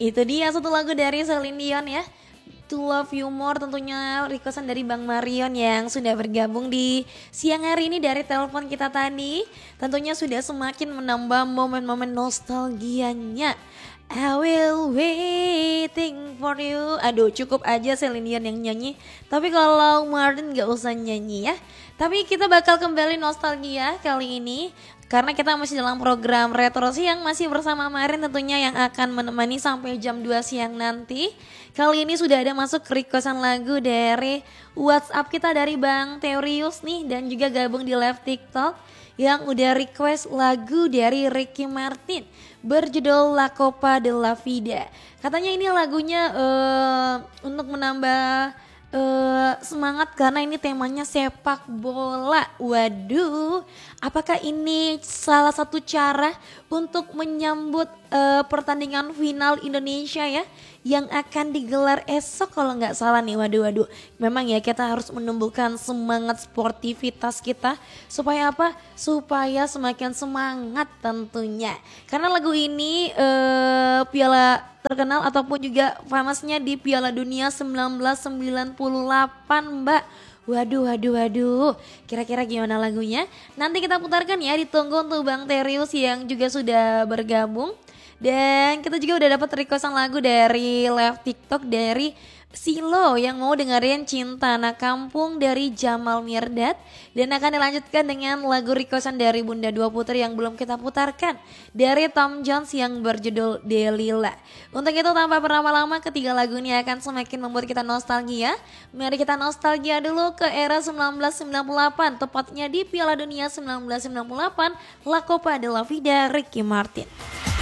Itu dia satu lagu dari Celine Dion ya. To Love You More, tentunya requestan dari Bang Marion yang sudah bergabung di siang hari ini dari telepon kita tadi. Tentunya sudah semakin menambah momen-momen nostalgianya. I will waiting for you. Aduh, cukup aja Celine Dion yang nyanyi. Tapi kalau Martin gak usah nyanyi ya. Tapi kita bakal kembali nostalgia kali ini, karena kita masih dalam program Retro Siang, masih bersama Marin tentunya yang akan menemani sampai jam 2 siang nanti. Kali ini sudah ada masuk requestan lagu dari WhatsApp kita dari Bang Teorius nih, dan juga gabung di live TikTok yang udah request lagu dari Ricky Martin berjudul La Copa de la Vida. Katanya ini lagunya untuk menambah semangat karena ini temanya sepak bola. Waduh, apakah ini salah satu cara untuk menyambut pertandingan final Indonesia ya yang akan digelar esok kalau nggak salah nih. Waduh, memang ya kita harus menumbuhkan semangat sportivitas kita supaya apa? Supaya semakin semangat tentunya. Karena lagu ini piala terkenal ataupun juga famasnya di Piala Dunia 1998 Mbak. Waduh. Kira-kira gimana lagunya? Nanti kita putarkan ya, ditunggu untuk Bang Terius yang juga sudah bergabung. Dan kita juga udah dapat requestan lagu dari live TikTok dari Silo yang mau dengerin Cinta Anak Kampung dari Jamal Mirdad. Dan akan dilanjutkan dengan lagu requestan dari Bunda Dua Putri yang belum kita putarkan, dari Tom Jones yang berjudul Delila. Untuk itu tanpa berlama-lama, ketiga lagu ini akan semakin membuat kita nostalgia. Mari kita nostalgia dulu ke era 1998, tepatnya di Piala Dunia 1998, La Copa de la Vida, Ricky Martin.